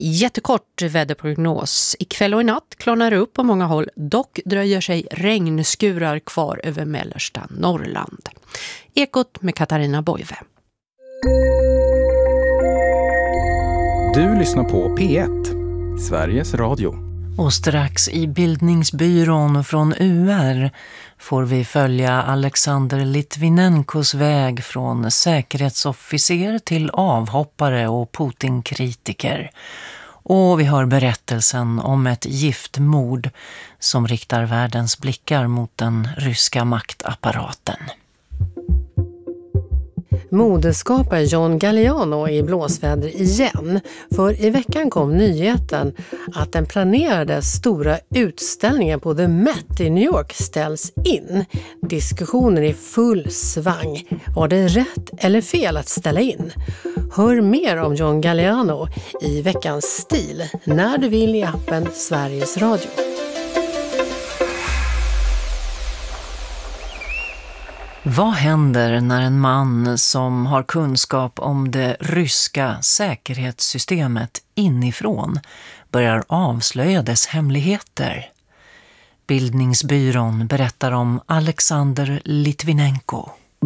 Jättekort väderprognos. Ikväll och i natt klarnar det upp på många håll. Dock dröjer sig regnskurar kvar över mellersta Norrland. Ekot med Katarina Boive. Du lyssnar på P1, Sveriges Radio. Och strax i Bildningsbyrån från UR får vi följa Alexander Litvinenkos väg från säkerhetsofficer till avhoppare och Putin-kritiker. Och vi hör berättelsen om ett giftmord som riktar världens blickar mot den ryska maktapparaten. Modeskapare John Galliano är i blåsväder igen, för i veckan kom nyheten att den planerade stora utställningen på The Met i New York ställs in. Diskussioner i full svang. Var det rätt eller fel att ställa in? Hör mer om John Galliano i veckans stil när du vill i appen Sveriges Radio. Vad händer när en man som har kunskap om det ryska säkerhetssystemet inifrån börjar avslöja dess hemligheter? Bildningsbyrån berättar om Alexander Litvinenko.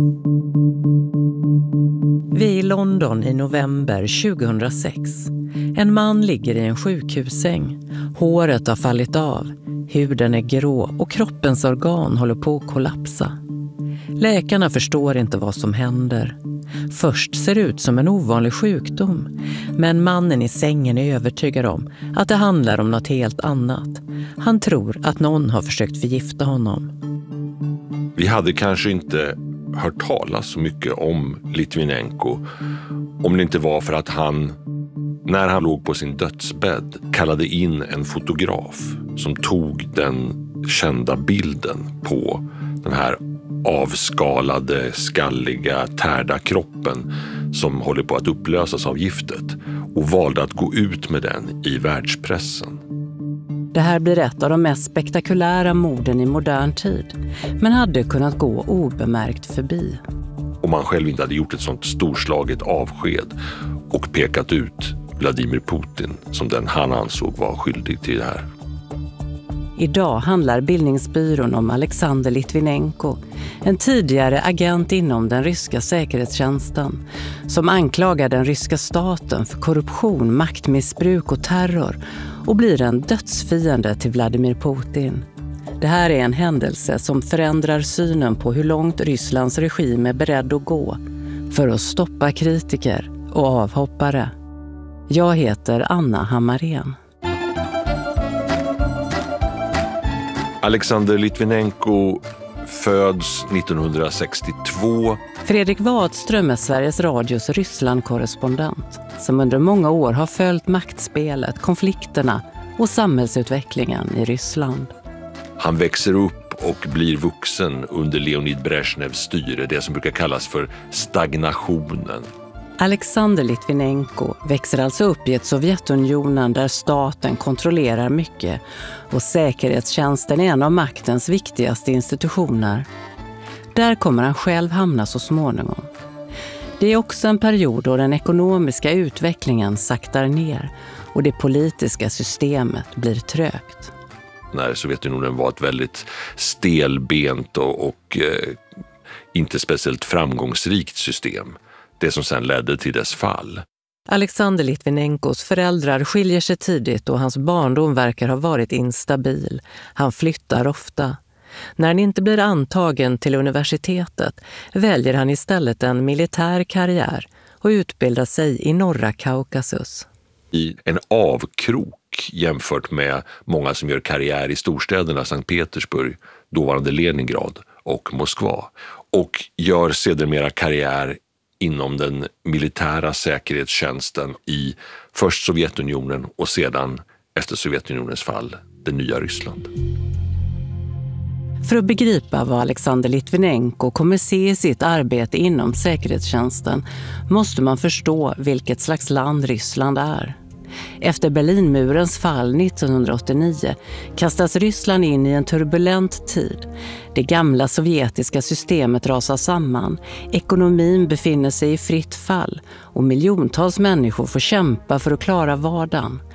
Vi är i London i november 2006. En man ligger i en sjukhussäng. Håret har fallit av, huden är grå och kroppens organ håller på att kollapsa. Läkarna förstår inte vad som händer. Först ser det ut som en ovanlig sjukdom, men mannen i sängen är övertygad om att det handlar om något helt annat. Han tror att någon har försökt förgifta honom. Vi hade kanske inte hört talas så mycket om Litvinenko om det inte var för att han, när han låg på sin dödsbädd, kallade in en fotograf som tog den kända bilden på den här avskalade, skalliga, tärda kroppen som håller på att upplösas av giftet och valde att gå ut med den i världspressen. Det här blir ett av de mest spektakulära morden i modern tid, men hade kunnat gå obemärkt förbi. Om man själv inte hade gjort ett sånt storslaget avsked och pekat ut Vladimir Putin som den han ansåg var skyldig till det här. Idag handlar Bildningsbyrån om Alexander Litvinenko, en tidigare agent inom den ryska säkerhetstjänsten som anklagar den ryska staten för korruption, maktmissbruk och terror och blir en dödsfiende till Vladimir Putin. Det här är en händelse som förändrar synen på hur långt Rysslands regim är beredd att gå för att stoppa kritiker och avhoppare. Jag heter Anna Hammarén. Alexander Litvinenko föds 1962. Fredrik Wadström är Sveriges Radios Ryssland-korrespondent som under många år har följt maktspelet, konflikterna och samhällsutvecklingen i Ryssland. Han växer upp och blir vuxen under Leonid Brezhnevs styre, det som brukar kallas för stagnationen. Alexander Litvinenko växer alltså upp i ett Sovjetunionen där staten kontrollerar mycket och säkerhetstjänsten är en av maktens viktigaste institutioner. Där kommer han själv hamna så småningom. Det är också en period då den ekonomiska utvecklingen saktar ner och det politiska systemet blir trögt. När Sovjetunionen var ett väldigt stelbent och inte speciellt framgångsrikt system. Det som sedan ledde till dess fall. Alexander Litvinenkos föräldrar skiljer sig tidigt och hans barndom verkar ha varit instabil. Han flyttar ofta. När han inte blir antagen till universitetet väljer han istället en militär karriär och utbildar sig i norra Kaukasus. I en avkrok jämfört med många som gör karriär i storstäderna Sankt Petersburg, dåvarande Leningrad och Moskva. Och gör sedermera karriär inom den militära säkerhetstjänsten i först Sovjetunionen och sedan efter Sovjetunionens fall det nya Ryssland. För att begripa vad Alexander Litvinenko kommer se i sitt arbete inom säkerhetstjänsten måste man förstå vilket slags land Ryssland är. Efter Berlinmurens fall 1989 kastas Ryssland in i en turbulent tid. Det gamla sovjetiska systemet rasar samman, ekonomin befinner sig i fritt fall och miljontals människor får kämpa för att klara vardagen.